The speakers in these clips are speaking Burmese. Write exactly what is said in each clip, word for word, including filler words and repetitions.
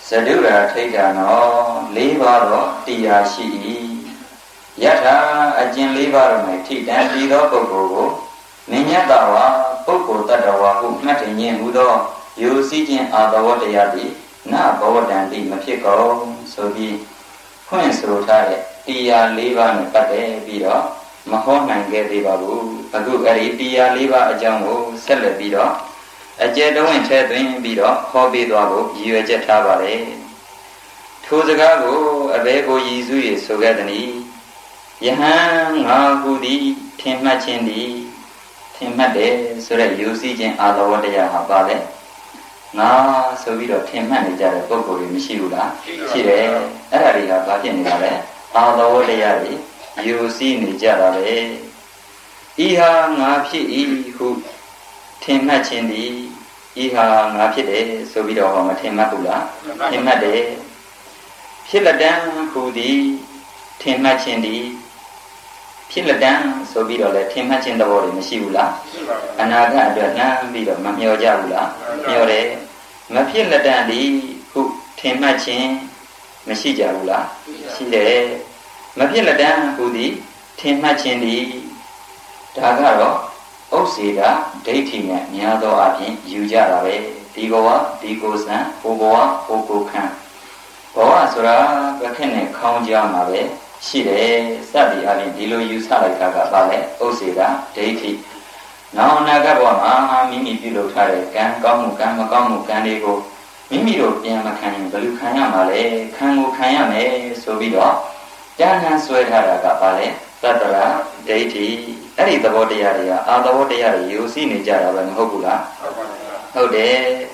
Sadura Taitano, Leva, Tia Shi, Yata, Ajin Leva, my teeth and Lido Pogo, Ninyatawa, Pogo Tatawa, who met in Yehudo, you see in other water yadi, now board and the Mapiko, so be Queen Srotare, Tia Leva, Pate, Bido, Mahon and Gedi Babu, a good Tia Leva, a jungle, Sella Bido. A jet don't tell them be the hobby dog, you a jet tabare. To the gago, a bego yizu is so gadany. Yahan, Mahudi, Tim Machindi, Tim Made, so that you see in other water habale. Now, so we don't Tim Manager, a bogo in Mishula, Chile, Araria, Batinale, other water yari, you see Nijare. Iha, Napi, who. Tim Machindi, Iha Napide, so we don't want Tim Mapula, Tim Made, Piladan, Hudi, Tim Machindi, Piladan, so we don't let Tim Machin the word in Shula, Anaga, Vietnam, Vido, Mamio Javula, Yore, Mapiladandi, who Tim Machin, Mashijavula, Side, Mapiladan, Hudi, Tim Machindi, Dagaro. Osida, dating at Niado Abin, Ujarabe, Digoa, Digosan, Ogoa, Ogokan. Oa Sura, Bakene, Konja Mabe, Shide, Sabi Abin, Dilo Usalaka Bale, Osida, dating. Now Nagabama, Mimi Pilo Tare, Gan, Gamu, Gama, Gamu, Gandigo, Mimiro, Yamakan, Balukanya Male, Kangu Kayame, Sobido, Dana Swedharaga Bale, Tatara, dating. Any the water area, other water area, you see Nijara and Hogula. Oh, there.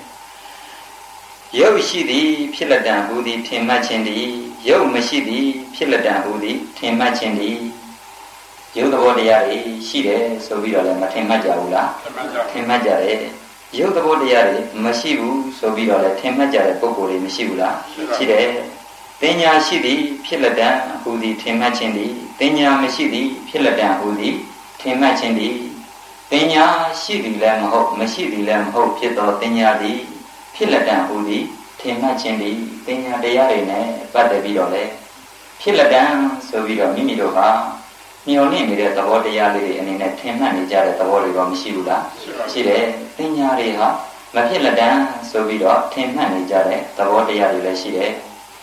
Yo Shidi, Piladan Hudi, Tim Machindi, Yo Mashidi, Piladan Hudi, Tim Machindi, Yo the water area, Shide, so we are like Tim Majaula, Tim Majare, Yo the water area, Mashibu, so we are like Tim Majare, Bogori, Mashibula, Shide, Tenya Shidi, Piladan Hudi, Tim Machindi, Tenya Mashidi, Piladan Hudi. Tim Machindi, Tenya, Shidi Lam Hope, Mashidi Lam Hope, Pito, Tenya di, Piladan Hudi, Tim Machindi, Tenya de Yarine, Bada Vidole, Piladan, so we don't need to Mio name it at the water yard and in a ten manager at the water of Mishula, Chile, Tenya Reha, Mapiladan, so we don't ten manager at the water yard, Chile.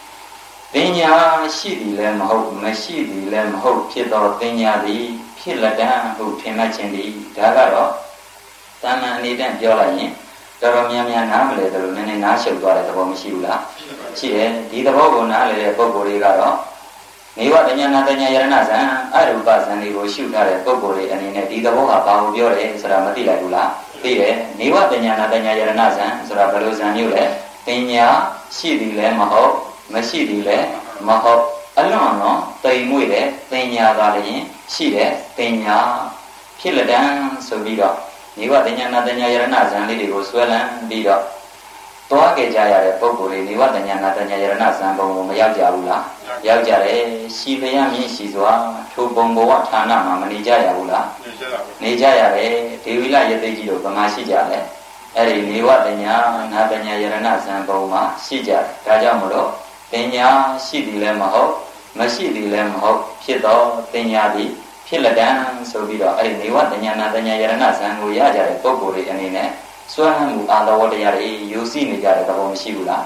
Tenya, Shidi Lam Hope, Mashidi Lam Hope, Pito, Tenya di. Piladan, who Tim Machindi, Dagaro, Tama Nidan Jolani, Doromian Namle, the Lumen National Guard at the Bomishula, Chile, Dida Bogo Nale, Bogori Garo, Niwa Dana Yaranazan, Arubas and Nigo shoot at Bogori and in a Dida Boha, Pau Biore, Saramatila Gula, Pire, Niwa Dana Yaranazan, Sarabaluzan Yule, Pena, Shidile, Maho, Mashidile, Maho. Alone, they muide, Tenya Valley, Shide, Tenya, Piladan, so Bido, Niwa Dana Nadanya Yaranazan, Lady Roswellan, Bido, Toake Jaya, Poguri, Niwa Dana Nadanya Yaranazan, Bombo Yajaula, Yajare, Shivayami Shizwa, two Bombo Tana, Manijaya Ula, Nijayare, Tivila Yadejo, Gamashijale, Eri Niwa Dana, Nadanya Yaranazan, Boma, Shija, Rajamulo, Tenya, Shidi Lemaho. Mashidi Lem Hope, Pito, Tenyadi, Piladan, so we are a new one, the Yana, the Yaranas, and we are a Bogori and in it. Swan, other water yari, you see me at the home Shibula.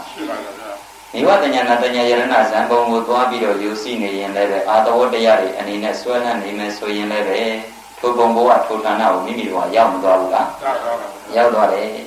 Niwa the Yana, the Yaranas, and Bomo Tuabido, you see me in the other water yari, and in a swan and in a soy in leve, to Bombo, Totana, Mimido, Yam Dogla, Yaudore.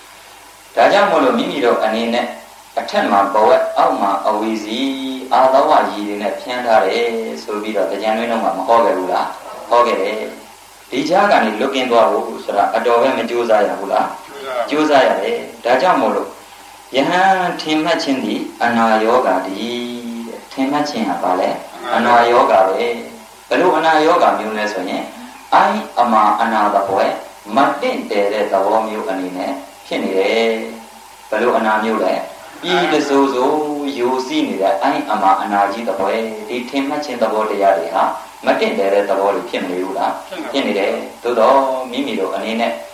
Tajamolo Mimido, and in it. A ten month poet, Alma, a wheezy, Alawaji in a piantare, so be the genuine Hogarula, Hogare. Dijagan looking to a Adove Josiah Hula, Josiah, Dajamolo. Yahan Tim Machindi, Ana Yoga, di Tim Machina Pale, Ana Yoga, Pelu Ana Yoga Munesone, I am another poet, Martin de the warm you and in it, Pinny, Pelu Ana Mule. Be the Zozo, you see me that I am an Anaji the boy, the Tim Machin the body Matin there at the body Kim Lula, Pinny, Todo, Mimido, and in it.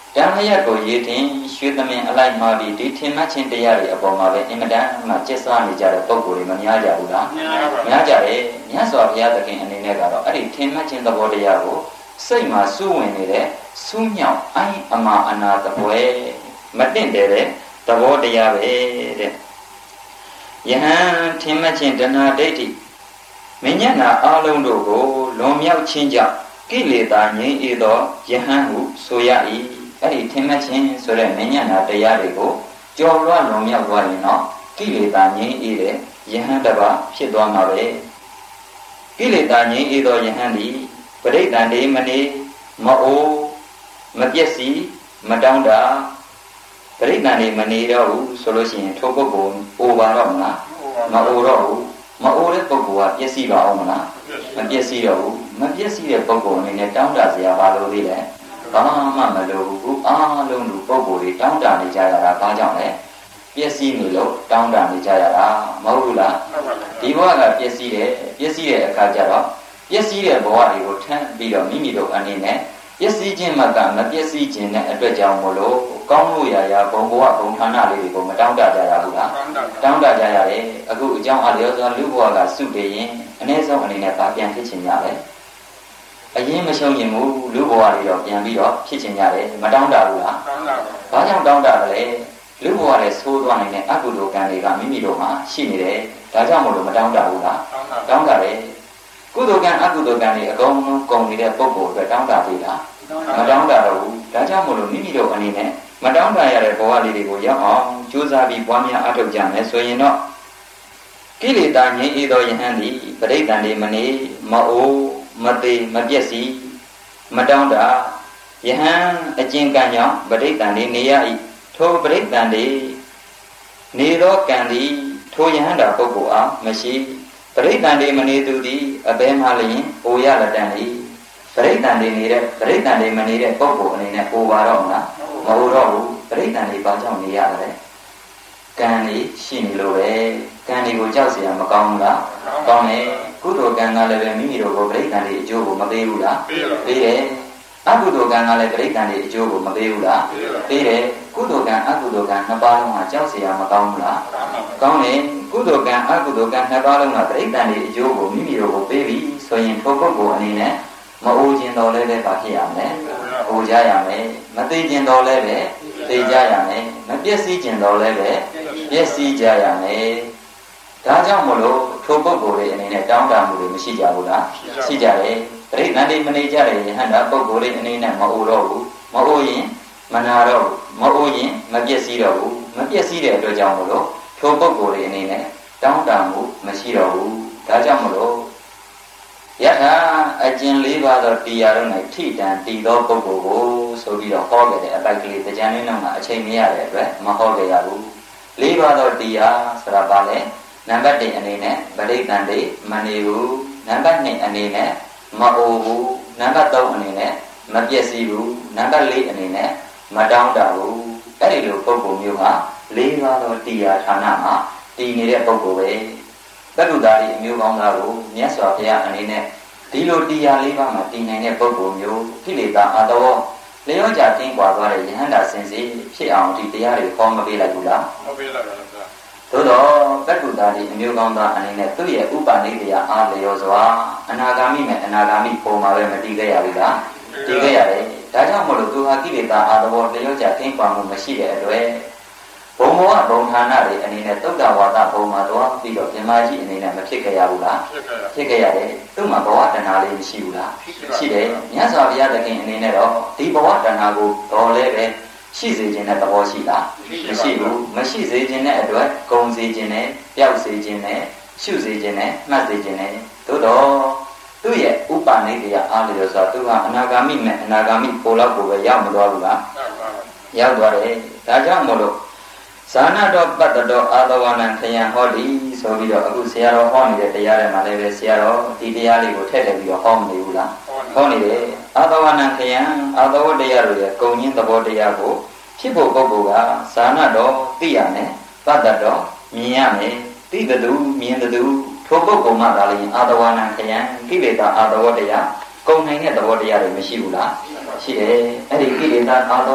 တန်လျက်ကိုရေးတင်ရွှေသမင်အလိုက်မှာပြီးဒီထင်မှတ်ခြင်းတရားတွေအပေါ်မှာပဲအင်မတန်မှကျက်စားနေကြတဲ့ပုံကိုယ်တွေမများကြဘူးလားများကြတယ်မြတ်စွာဘုရားသခင်အနေနဲ့ကတော့အဲ့ဒီထင်မှတ်ခြင်းသဘောတရားကိုစိတ်မှာစူးဝင်နေတဲ့စူးမြောက်အိုင်းအမာအနာတပွဲမတင့်တယ်တဲ့သဘောတရားပဲတဲ့ယဟန်ထင်မှတ်ခြင်းတဏှာဒိဋ္ဌိမဉ္ဇဏအလုံးတို့ကိုလွန်မြောက်ခြင်းကြောင့်ကိလေသာငြိမ်းအေးသောယဟန်ဟုဆိုရ၏အဲ့ဒီထင်မှတ်ခြင်းဆိုတဲ့မဉ္ဇဏတရားတွေကိုကြော်လွှတ်လွန်မြောက်သွားရင်တော့ကိလေသာငြိမ်းအေးတဲ့ယဟန်တစ်ပါးဖြစ်သွားမှာပဲကိလေသာငြိမ်းအေးသောယဟန်သည်ပဋိသန္ဓေမနေမအိုးမပျက်စီးမတောင်းတပဋိသန္ဓေမနေတော့ဘူးဆိုလို့ရှိရင်ထိုပုဂ္ဂိုလ်အိုပါတော့မလားမအိုတော့ဘူးမအိုတဲ့ပုဂ္ဂိုလ်ကပျက်စီးပါအောင်မလားမပျက်စီးတော့ဘူးမပျက်စီးတဲ့ပုဂ္ဂိုလ်အနေနဲ့တောင်းတစရာဘာလို့သေးလဲဘာမှမလိုဘူးအားလုံးလူပုဂ္ဂိုလ်တွေတောင်းတနေကြရတာဘာကြောင့်လဲပျက်စီးနေလို့တောင်းတနေကြရတာမဟုတ်ဘူးလားဒီဘဝကပျက်စီးတယ်ပျက်စီးတဲ့အခါကျတော့ပျက်စီးတဲ့ဘဝတွေကိုထမ်းပြီးတော့မိမိတို့အနေနဲ့ပျက်စီးခြင်းမှကမပျက်စီးခြင်းနဲ့အတွက်ကြောင့်မို့လို့ကောင်းလို့ရရာဘုံဘဝဘုံဌာနလေးတွေကိုမတောင်းတကြရဘူးလားတောင်းတကြရတယ်အခုအကြောင်းအလျော်စွာလူဘဝကစုတည်ရင်အနည်းဆုံးအနေနဲ့ဗာပြန်ဖြစ်ခြင်းရတယ်အရင်မရှုံးရင်မူလူဘဝတွေတော့ပြန်ပြီးတော့ဖြစ်ခြင်းရတယ်မတောင်းတဘူးလားဘာကြောင့်တောင်းတရလဲလူဘဝတွေဆိုးသွားနိုင်တဲ့အကုသိုလ်ကံတွေကမိမိတို့မှာရှိနေတယ်ဒါကြောင့်မို့လို့မတောင်းတဘူးလားတောင်းတတယ်ကုသိုလ်ကံအကုသိုလ်ကံတွေအကုန်လုံးကုန်နေတဲ့ပုဂ္ဂိုလ်အတွက်တောင်းတသေးလားမတောင်းတတော့ဘူးဒါကြောင့်မို့လို့မိမိတို့အနေနဲ့မတောင်းတရတဲ့ဘဝလေးတွေကိုရောက်အောင်ကြိုးစားပြီးပွားများအထောက်ကြမယ်ဆိုရင်တော့ကိလေသာငြိမ်းအေးသောယဟန်သည်ပဋိသန္ဓေမနေမအိုးမသေးမပျက်စီးမတောင်းတယဟန်အကျဉ်းကံကြောင့်ပဋိသန္ဓေနေရ၏ထိုပဋိသန္ဓေနေသောကံသည်ထိုယဟန်တာပုဂ္ဂိုလ်အားမရှိပဋိသန္ဓေမနေသူသည်အဘဲမှလျင်အိုရလက်တန်၏ပဋိသန္ဓေနေတဲ့ပဋိသန္ဓေမနေတဲ့ပုဂ္ဂိုလ်အနေနဲ့အိုပါတော့မလားမအိုတော့ဘူးပဋိသန္ဓေဘာကြောင့်နေရတယ်ကံကြီးရှိနေလို့ပဲကံတွေကိုကြောက်เสียမကောင်းဘူးလားကောင်းတယ်ကုသိုလ်ကံကလည်းပဲမိမိတို့ကိုပဋိသန္ဓေအကျိုးကိုမပေးဘူးလားပေးတယ်အကုသိုလ်ကံကလည်းပဋိသန္ဓေအကျိုးကိုမပေးဘူးလားပေးတယ်ကုသိုလ်ကံအကုသိုလ်ကံနှစ်ပါးလုံးကကြောက်เสียမကောင်းဘူးလားကောင်းတယ်ကုသိုလ်ကံအကုသိုလ်ကံနှစ်ပါးလုံးကပဋိသန္ဓေအကျိုးကိုမိမိတို့ကိုပေးပြီးဆိုရင်ထိုပုဂ္ဂိုလ်အနေနဲ့မအိုခြင်းတော်လည်းပဲပါဖြစ်ရမယ်အိုကြရမယ်မသိခြင်းတော်လည်းပဲသိကြရမယ်မပျက်စီးခြင်းတော်လည်းပဲပျက်စီးကြရမယ်ဒါကြောင့်မလို့ထိုပုဂ္ဂိုလ်တွေအနေနဲ့တောင်းတမှုတွေမရှိကြဘူးလားရှိကြတယ်ပရိသန္တိမနေကြတဲ့ယဟန္တာပုဂ္ဂိုလ်တွေအနေနဲ့မအိုတော့ဘူးမအိုရင်မနာတော့ဘူးမအိုရင်မပျက်စီးတော့ဘူးမပျက်စီးတဲ့အတွက်ကြောင့်မလို့ထိုပုဂ္ဂိုလ်တွေအနေနဲ့တောင်းတမှုမရှိတော့ဘူးဒါကြောင့်မလို့ယထာအကျဉ်လေးပါးသောတရားတို့၌ထိတန်တည်သောပုဂ္ဂိုလ်ကိုဆိုပြီးတော့ဟောခဲ့တဲ့အပိုက်ကလေးတရားလေးနောက်မှာအချိန်မရတဲ့အတွက်မဟောခဲ့ရဘူးလေးပါးသောတရားဆိုတာဘာလဲနံပါတ်တစ်အနေနဲ့ပဋိသန္ဓေမနေဘူးနံပါတ်နှစ်အနေနဲ့မအိုဘူးနံပါတ်သုံးအနေနဲ့မပျက်စီးဘူးနံပါတ်လေးအနေနဲ့မတောင်းတဘူးအဲ့ဒီလိုပုဂ္ဂိုလ်မျိုးဟာလေးပါးသောတရားဌာနမှာတည်နေတဲ့ပုဂ္ဂိုလ်ပဲတက္ကုတာရီအမျိုးကောင်းသားကိုမြတ်စွာဘုရားအနေနဲ့ဒီလိုတရားလေးပါးမှာတည်နိုင်တဲ့ပုဂ္ဂိုလ်မျိုးကိလေသာအတောလျောကြတင်းကွာသွားတဲ့ယဟန္တာစင်စီဖြစ်အောင်ဒီတရားတွေဟောမပေးလိုက်ဘူးလားမပေးလိုက်ပါဘူးဗျာသို့တော့တက္ကုတာရီအမျိုးကောင်းသားအနေနဲ့သူ့ရဲ့ဥပနိဒေယအားလျောစွာအနာဂါမိမဲ့အနာဂါမိပုံမှာပဲမတည်ခဲ့ရဘူးလားတည်ခဲ့ရတယ်ဒါကြောင့်မလို့သူဟာကိလေသာအတောလျောကြတင်းကွာမှုမရှိတဲ့အတွက်ဘုံဘောဘုံဌာနတွေအနေနဲ့သုတ္တဝါဒဘုံမှာတော့ပြီးတော့မြမကြီးအနေနဲ့မဖြစ်ခဲ့ရဘူးလားဖြစ်ခဲ့ရတယ်သူ့မှာဘဝတဏှာလေးမရှိဘူးလားရှိတယ်မြတ်စွာဘုရားသခင်အနေနဲ့တော့ဒီဘဝတဏှာကိုတော်လဲပဲရှိစေခြင်းနဲ့သဘောရှိလားမရှိဘူးမရှိစေခြင်းနဲ့အတွက်ဂုံစေခြင်းနဲ့ပျောက်စေခြင်းနဲ့ရှုစေခြင်းနဲ့မှတ်စေခြင်းနဲ့သို့တော့သူ့ရဲ့ဥပနိဒေယအားလျော်စွာသူကအနာဂါမိမဲ့အနာဂါမိပိုလောက်ကိုပဲရောက်မသွားဘူးလားရောက်သွားတယ်ဒါကြောင့်မို့လို့ဇာနာတော်ပတ္တတော်အာသဝနံခယံဟောတိဆိုပြီးတော့အခုဆရာတော်ဟောနေတဲ့တရားတွေမှာလည်းပဲဆရာတော်ဒီတရားလေးကိုထည့်ထည့်ပြီးတော့ဟောမနေဘူးလားဟောနေတယ်အာသဝနံခယံအာသဝတရားတွေရဲ့ဂုံချင်းသဘောတရားကိုဖြစ်ဖို့ပုဂ္ဂိုလ်ကဇာနာတော်သိရမယ်ပတ္တတော်မြင်ရမယ်သိတဲ့သူမြင်တဲ့သူထိုပုဂ္ဂိုလ်မှသာလျှင်အာသဝနံခယံကိလေသာအာသဝတရားဂုံနိုင်တဲ့သဘောတရားတွေမရှိဘူးလားရှိတယ်အဲ့ဒီကိလေသာအာသ